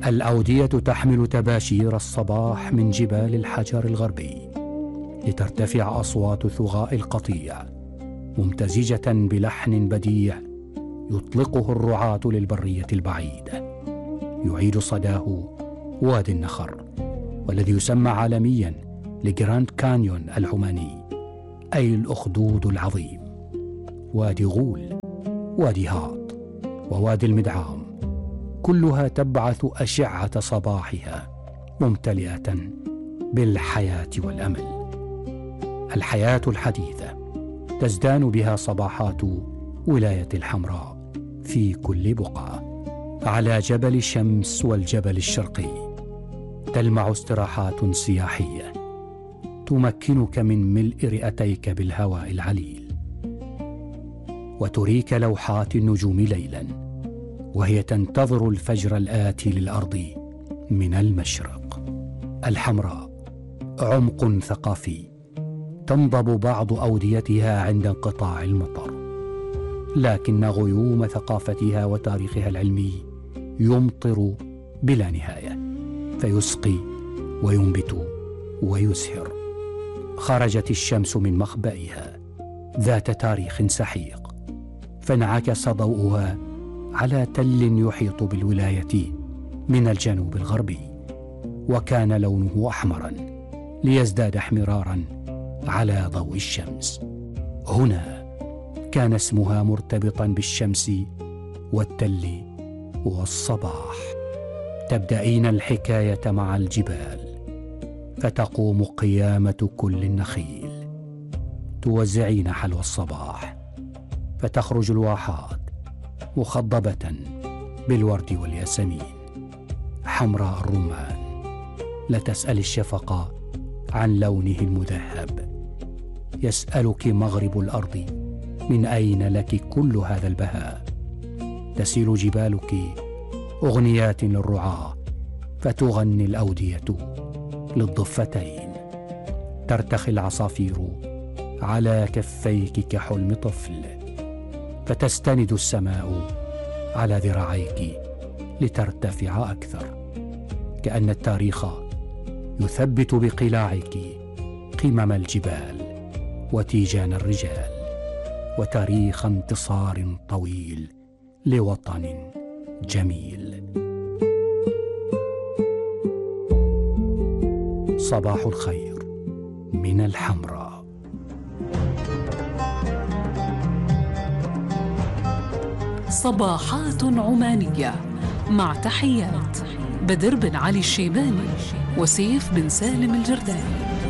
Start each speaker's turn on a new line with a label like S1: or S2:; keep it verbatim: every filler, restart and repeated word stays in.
S1: الأودية تحمل تباشير الصباح من جبال الحجر الغربي لترتفع أصوات ثغاء القطيع ممتزجة بلحن بديع يطلقه الرعاة للبرية البعيدة. يعيد صداه وادي النخر، والذي يسمى عالميا لجراند كانيون العماني، أي الأخدود العظيم. وادي غول، وادي هاط، ووادي المدعام، كلها تبعث أشعة صباحها ممتلئة بالحياة والأمل. الحياة الحديثة تزدان بها صباحات ولاية الحمراء في كل بقعة. على جبل الشمس والجبل الشرقي تلمع استراحات سياحية تمكنك من ملء رئتيك بالهواء العليل، وتريك لوحات النجوم ليلا وهي تنتظر الفجر الآتي للأرض من المشرق. الحمراء عمق ثقافي تنضب بعض أوديتها عند انقطاع المطر، لكن غيوم ثقافتها وتاريخها العلمي يمطر بلا نهاية، فيسقي وينبت ويزهر. خرجت الشمس من مخبئها ذات تاريخ سحيق، فانعكس ضوءها على تل يحيط بالولاية من الجنوب الغربي، وكان لونه أحمرا ليزداد احمرارا على ضوء الشمس. هنا كان اسمها مرتبطا بالشمس والتل والصباح. تبدأين الحكاية مع الجبال، فتقوم قيامة كل النخيل. توزعين حلوى الصباح، فتخرج الواحات مخضبة بالورد والياسمين. حمراء الرمان، لا تسأل الشفق عن لونه المذهب. يسألك مغرب الأرض من أين لك كل هذا البهاء. تسيل جبالك أغنيات للرعاة، فتغني الأودية للضفتين. ترتخي العصافير على كفيك كحلم طفل، فتستند السماء على ذراعيك لترتفع أكثر، كأن التاريخ يثبت بقلاعك قمم الجبال وتيجان الرجال، وتاريخ انتصار طويل لوطن جميل. صباح الخير من الحمراء.
S2: صباحات عمانية، مع تحيات بدر بن علي الشيباني وسيف بن سالم الجرداني.